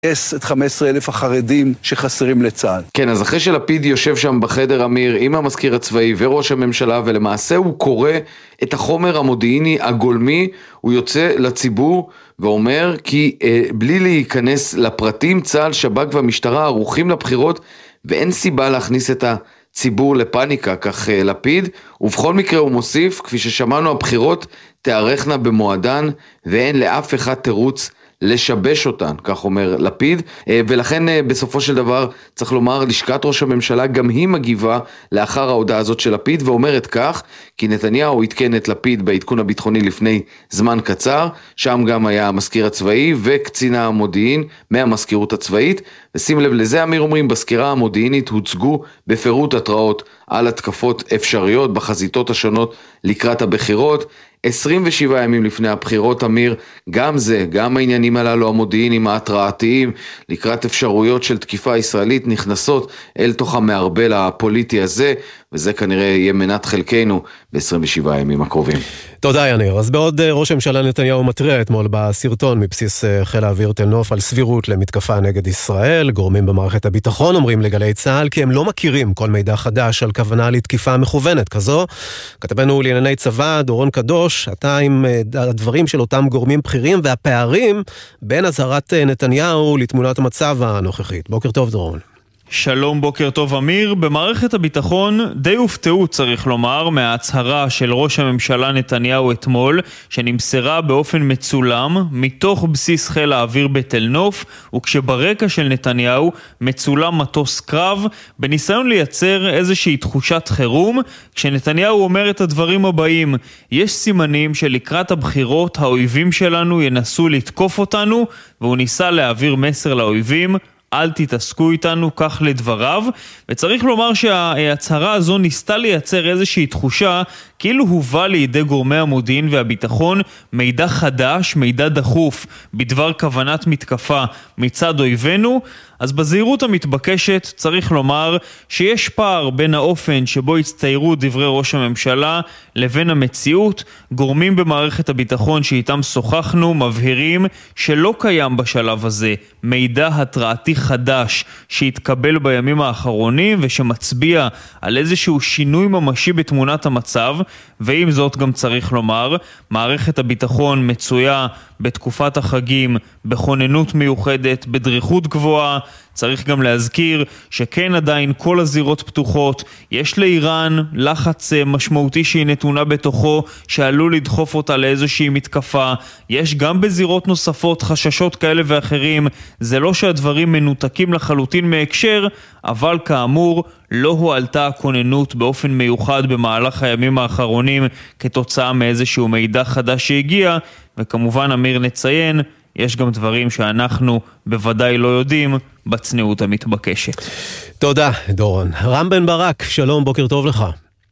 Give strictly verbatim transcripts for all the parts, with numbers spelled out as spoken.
את חמישה עשר אלף החרדים שחסרים לצה"ל. כן, אז אחרי שלפיד יושב שם בחדר אמיר עם המזכיר הצבאי וראש הממשלה, ולמעשה הוא קורא את החומר המודיעיני הגולמי, הוא יוצא לציבור ואומר כי אה, בלי להיכנס לפרטים, צה"ל, שב"כ והמשטרה ערוכים לבחירות, ואין סיבה להכניס את הציבור לפניקה, כך אה, לפיד. ובכל מקרה הוא מוסיף, כפי ששמענו, הבחירות תארכנה במועדן, ואין לאף אחד תירוץ לשבש אותן, כך אומר לפיד, ולכן בסופו של דבר צריך לומר, לשכת ראש הממשלה גם היא מגיבה לאחר ההודעה הזאת של לפיד, ואומרת כך, כי נתניהו התקן את לפיד בעדכון הביטחוני לפני זמן קצר, שם גם היה המזכיר הצבאי וקצינה המודיעין מהמזכירות הצבאית, ושים לב לזה, אמיר, אומרים, בסקירה המודיעינית הוצגו בפירוט התראות על התקפות אפשריות בחזיתות השונות לקראת הבחירות, עשרים ושבעה ימים לפני הבחירות, אמיר, גם זה, גם העניינים הללו המודיעיניים ההתרעתיים לקראת אפשרויות של תקיפה ישראלית נכנסות אל תוך המערבל הפוליטי הזה, וזה כנראה יהיה מנת חלקנו ב-עשרים ושבעה ימים הקרובים. תודה יניר. אז בעוד ראש הממשלה נתניהו מתריע אתמול בסרטון מבסיס חיל האוויר תל נוף על סבירות למתקפה נגד ישראל, גורמים במערכת הביטחון אומרים לגלי צה"ל כי הם לא מכירים כל מידע חדש על כוונה לתקיפה מכוונת כזו. כתבנו לענייני צבא דורון קדוש, אתה עם הדברים של אותם גורמים בכירים והפערים בין הזהרת נתניהו לתמונת המצב הנוכחית. בוקר טוב דורון. שלום, בוקר טוב אמיר. במערכת הביטחון די הופתעו, צריך לומר, מההצהרה של ראש הממשלה נתניהו אתמול, שנמסרה באופן מצולם מתוך בסיס חיל האוויר בתל נוף, וכשברקע של נתניהו מצולם מטוס קרב, בניסיון לייצר איזושהי תחושת חירום, כשנתניהו אומר את הדברים הבאים: יש סימנים שלקראת הבחירות האויבים שלנו ינסו לתקוף אותנו, והוא ניסה להעביר מסר לאויבים, אל תתעסקו איתנו, כך לדבריו. וצריך לומר שההצהרה הזו ניסתה לייצר איזושהי תחושה כאילו הובא לידי גורמי המודיעין והביטחון מידע חדש, מידע דחוף בדבר כוונת מתקפה מצד אויבינו. אז בזהירות המתבקשת צריך לומר שיש פער בין האופן שבו הצטיירו דברי ראש הממשלה לבין המציאות. גורמים במערכת הביטחון שאיתם שוחחנו מבהירים שלא קיים בשלב הזה מידע התרעתי חדש שהתקבל בימים האחרונים ושמצביע על איזשהו שינוי ממשי בתמונת המצב. ועם זאת גם צריך לומר, מערכת הביטחון מצויה בתקופת החגים בכוננות מיוחדת, בדריכות גבוהה. צריך גם להזכיר שכן עדיין כל הזירות פתוחות, יש לאיראן לחץ משמעותי שהיא נתונה בתוכו שעלול לדחוף אותה לאיזושהי מתקפה, יש גם בזירות נוספות חששות כאלה ואחרים. זה לא שהדברים מנותקים לחלוטין מהקשר, אבל כאמור לא הועלתה הכוננות באופן מיוחד במהלך הימים האחרונים כתוצאה מאיזשהו מידע חדש שהגיע. וכמובן אמיר נציין, יש גם דברים שאנחנו בוודאי לא יודעים בצניעות המתבקשת. תודה דורון. רם בן ברק, שלום, בוקר טוב לך.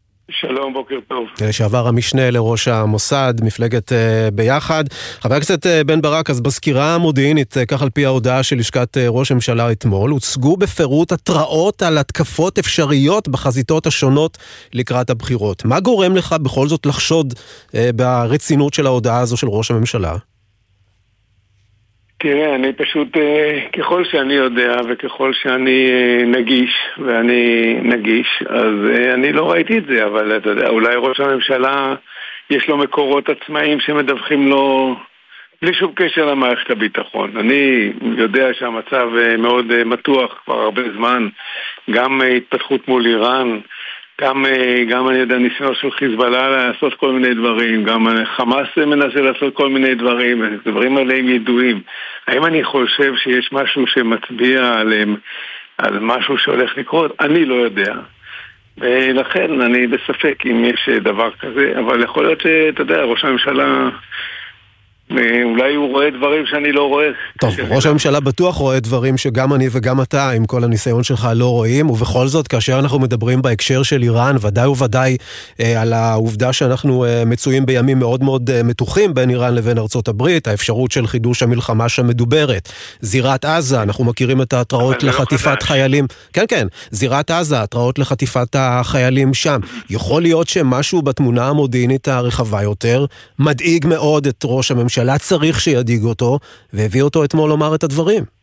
שלום, בוקר טוב. לשעבר המשנה לראש המוסד, מפלגת uh, ביחד. חבר הכנסת uh, בן ברק, אז בסקירה המודיעינית, uh, כך על פי ההודעה של לשכת uh, ראש הממשלה אתמול, הוצגו בפירוט התראות על התקפות אפשריות בחזיתות השונות לקראת הבחירות. מה גורם לך בכל זאת לחשוד uh, ברצינות של ההודעה הזו של ראש הממשלה? תראה, אני פשוט, ככל שאני יודע וככל שאני נגיש, ואני נגיש, אז אני לא ראיתי את זה, אבל אתה יודע, אולי ראש הממשלה יש לו מקורות עצמאיים שמדווחים לו בלי שום קשר למערכת הביטחון. אני יודע שהמצב מאוד מתוח כבר הרבה זמן, גם התפתחות מול איראן, גם, גם אני יודע ניסיון של חיזבאללה לעשות כל מיני דברים, גם חמאס מנסה לעשות כל מיני דברים, הדברים האלה הם ידועים. האם אני חושב שיש משהו שמצביע עליהם, על משהו שהולך לקרות? אני לא יודע. ולכן אני בספק אם יש דבר כזה, אבל יכול להיות שאתה יודע, ראש הממשלה אולי הוא רואה דברים שאני לא רואה. טוב, ראש הממשלה בטוח רואה דברים שגם אני וגם אתה, עם כל הניסיון שלך, לא רואים, ובכל זאת, כאשר אנחנו מדברים בהקשר של איראן, ודאי וודאי אה, על העובדה שאנחנו אה, מצויים בימים מאוד מאוד אה, מתוחים בין איראן לבין ארצות הברית, האפשרות של חידוש המלחמה שמדוברת, זירת עזה, אנחנו מכירים את ההתראות לחטיפת לא חיילים, כן כן, זירת עזה, התראות לחטיפת החיילים שם, יכול להיות שמשהו בתמונה המודיעינית הרחבה יותר, מדאיג מאוד את ראש הממשלה, צריך שידיג אותו, והביא אותו אתמול לומר את הדברים.